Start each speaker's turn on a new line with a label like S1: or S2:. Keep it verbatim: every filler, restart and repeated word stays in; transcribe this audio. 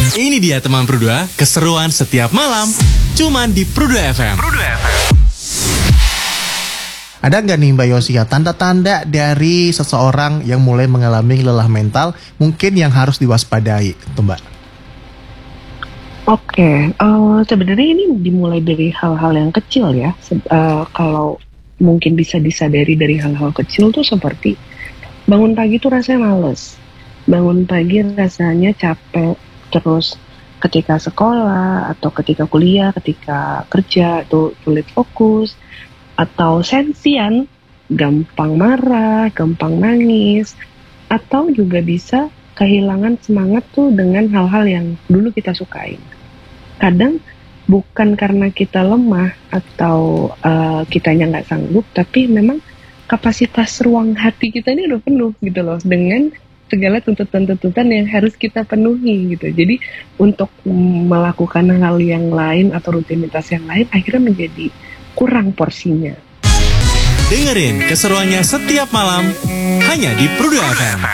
S1: Ini dia teman Produa, keseruan setiap malam, cuman di Produa F M. Produa F M.
S2: Ada nggak nih Mbak Yosia tanda-tanda dari seseorang yang mulai mengalami lelah mental mungkin yang harus diwaspadai, tuh Mbak?
S3: Oke, okay. uh, sebenarnya ini dimulai dari hal-hal yang kecil ya. Se- uh, kalau mungkin bisa disadari dari hal-hal kecil tuh seperti bangun pagi tuh rasanya males, bangun pagi rasanya capek, terus ketika sekolah atau ketika kuliah, ketika kerja tuh sulit fokus, atau sensian, gampang marah, gampang nangis, atau juga bisa kehilangan semangat tuh dengan hal-hal yang dulu kita sukain. Kadang bukan karena kita lemah atau uh, kitanya nggak sanggup, tapi memang kapasitas ruang hati kita ini udah penuh gitu loh dengan segala tuntutan-tuntutan yang harus kita penuhi gitu. Jadi untuk melakukan hal yang lain atau rutinitas yang lain akhirnya menjadi kurang porsinya.
S1: Dengerin keseruannya setiap malam hanya di Produa F M.